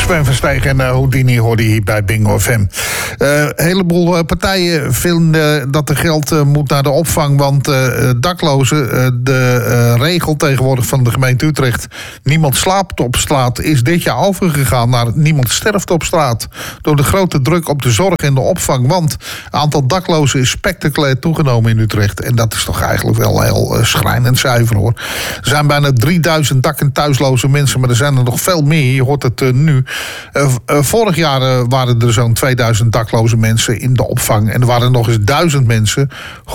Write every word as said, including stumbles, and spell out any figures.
Sven Versteeg en uh, Houdini hoorde hier bij Bingo F M. Uh, een heleboel uh, partijen vinden dat er geld uh, moet naar de opvang, want uh, daklozen, uh, de uh, regel tegenwoordig van de gemeente Utrecht, niemand slaapt op straat, is dit jaar overgegaan naar niemand sterft op straat. Door de grote druk op de zorg en de opvang, want het aantal daklozen is spectaculair toegenomen in Utrecht. En dat is toch eigenlijk wel heel uh, schrijnend cijfer, hoor. Er zijn bijna drieduizend dak- en thuisloze mensen, maar er zijn er nog veel meer. Je hoort het uh, nu. Uh, uh, vorig jaar uh, waren er zo'n tweeduizend dakloze mensen in de opvang. En er waren nog eens duizend mensen